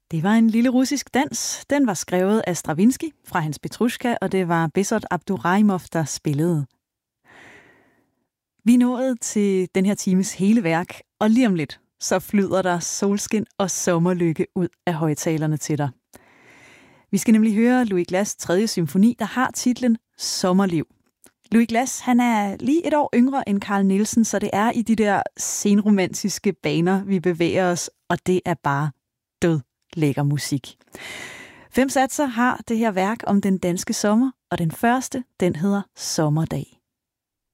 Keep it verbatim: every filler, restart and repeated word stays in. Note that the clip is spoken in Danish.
Det var en lille russisk dans. Den var skrevet af Stravinsky fra hans Petrushka, og det var Behzod Abduraimov, der spillede. Vi er nået til den her times hele værk, og lige om lidt, så flyder der solskin og sommerlykke ud af højtalerne til dig. Vi skal nemlig høre Louis Glass' tredje symfoni, der har titlen Sommerliv. Louis Glass, han er lige et år yngre end Carl Nielsen, så det er i de der senromantiske baner, vi bevæger os, og det er bare død lækker musik. Fem satser har det her værk om den danske sommer, og den første, den hedder Sommerdag.